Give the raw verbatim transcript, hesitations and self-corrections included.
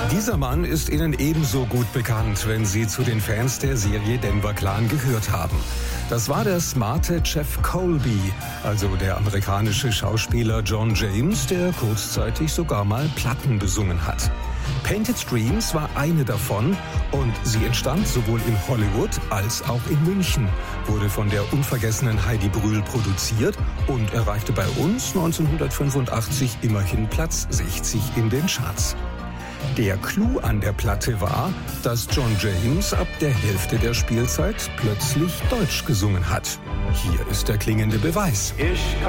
Dieser Mann ist Ihnen ebenso gut bekannt, wenn Sie zu den Fans der Serie Denver Clan gehört haben. Das war der smarte Jeff Colby, also der amerikanische Schauspieler John James, der kurzzeitig sogar mal Platten besungen hat. Painted Dreams war eine davon und sie entstand sowohl in Hollywood als auch in München, wurde von der unvergessenen Heidi Brühl produziert und erreichte bei uns neunzehnhundertfünfundachtzig immerhin Platz sechzig in den Charts. Der Clou an der Platte war, dass John James ab der Hälfte der Spielzeit plötzlich Deutsch gesungen hat. Hier ist der klingende Beweis. Ich